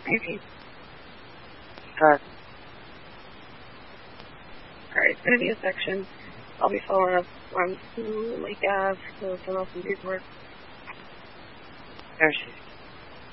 Maybe. Alright, it's going to be a section. I'll be following up from Lake Ave to fill out some paperwork. There she is.